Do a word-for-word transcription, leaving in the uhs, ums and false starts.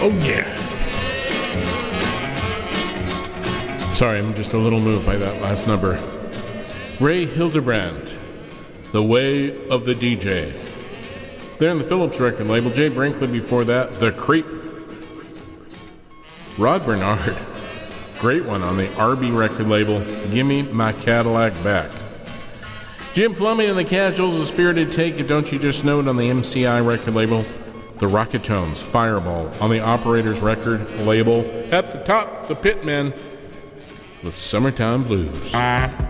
Oh, yeah. Sorry, I'm just a little moved by that last number. Ray Hildebrand, The Way of the D J. There in the Phillips record label. Jay Brinkley before that, The Creep. Rod Bernard, great one on the R B record label, Gimme My Cadillac Back. Jim Flummey and the Casuals, A Spirited Take It, Don't You Just Know It on the M C I record label. The Rocketones, Fireball on the Operators record label. At the top, the Pitmen with Summertime Blues.